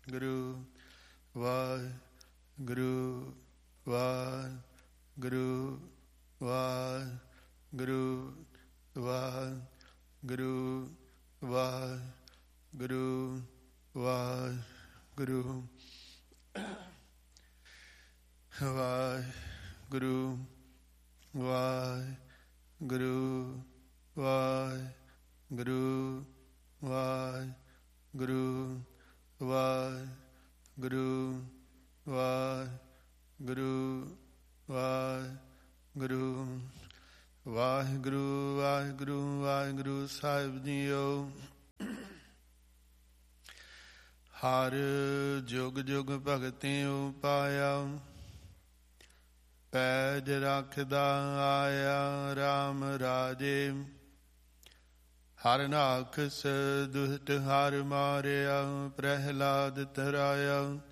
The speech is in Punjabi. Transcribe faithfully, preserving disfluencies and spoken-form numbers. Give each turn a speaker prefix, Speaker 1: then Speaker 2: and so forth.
Speaker 1: ਗੁਰੂ ਵਾਹਿਗੁਰੂ ਵਾਹਿਗੁਰੂ ਵਾਹਿਗੁਰੂ ਵਾਹਿਗੁਰੂ ਵਾਹਿਗੁਰੂ ਵਾਹਿਗੁਰੂ ਵਾਹਿਗੁਰੂ ਵਾਹਿਗੁਰੂ ਵਾਹਿਗੁਰੂ ਵਾਹਿਗੁਰੂ ਵਾਹਿਗੁਰੂ ਵਾਹਿਗੁਰੂ ਵਾਹਿਗੁਰੂ ਵਾਹਿਗੁਰੂ ਵਾਹਿਗੁਰੂ ਵਾਹਿਗੁਰੂ ਸਾਹਿਬ ਜੀਓ। ਹਰ ਜੁਗ ਜੁਗ ਭਗਤਿਉ ਪਾਇਆ, ਪੈਜ ਰੱਖਦਾ ਆਇਆ ਰਾਮ ਰਾਜੇ। ਹਰ ਨਾਖਸ ਦੁਸ਼ਟ ਹਰ ਮਾਰਿਆ, ਪ੍ਰਹਿਲਾਦ ਤਰਾਇਆ।